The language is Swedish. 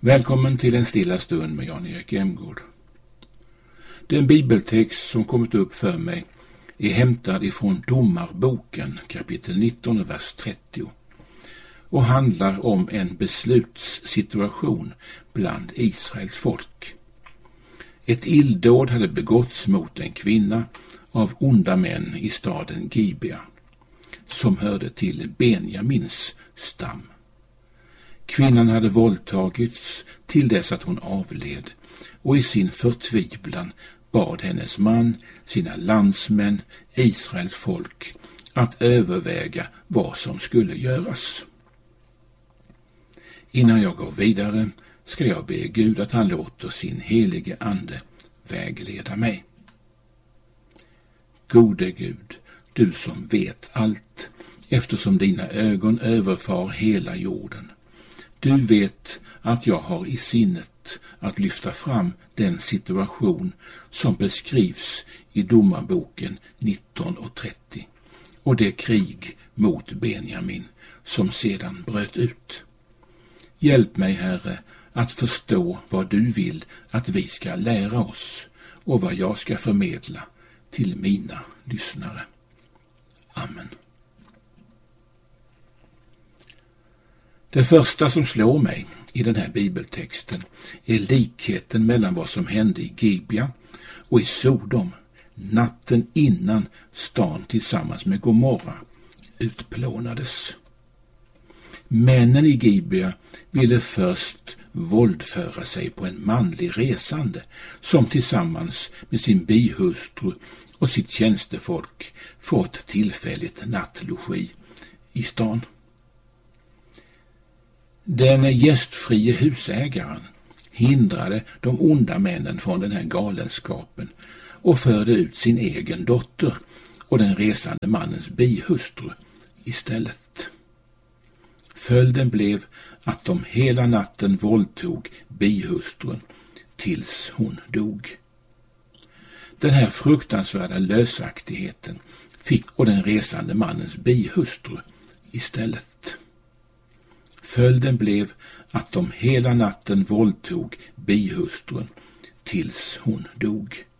Välkommen till en stilla stund med Jan-Erik Emgård. Den bibeltext som kommit upp för mig är hämtad ifrån Domarboken kapitel 19 vers 30 och handlar om en beslutssituation bland Israels folk. Ett illdåd hade begåtts mot en kvinna av onda män i staden Gibea som hörde till Benjamins stam. Kvinnan hade våldtagits till dess att hon avled och i sin förtvivlan bad hennes man, sina landsmän, Israels folk att överväga vad som skulle göras. Innan jag går vidare ska jag be Gud att han låter sin helige ande vägleda mig. Gode Gud, du som vet allt, eftersom dina ögon överfar hela jorden. Du vet att jag har i sinnet att lyfta fram den situation som beskrivs i Domarboken 19:30 och det krig mot Benjamin som sedan bröt ut. Hjälp mig, Herre, att förstå vad du vill att vi ska lära oss och vad jag ska förmedla till mina lyssnare. Amen. Det första som slår mig i den här bibeltexten är likheten mellan vad som hände i Gibea och i Sodom natten innan stan tillsammans med Gomorra utplånades. Männen i Gibea ville först våldföra sig på en manlig resande som tillsammans med sin bihustru och sitt tjänstefolk fått tillfälligt nattlogi i stan. Den gästfrie husägaren hindrade de onda männen från den här galenskapen och förde ut sin egen dotter och den resande mannens bihustru istället. Följden blev att de hela natten våldtog bihustrun tills hon dog. Den här fruktansvärda lösaktigheten fick och den resande mannens bihustru istället. Följden blev att de hela natten våldtog bihustrun tills hon dog.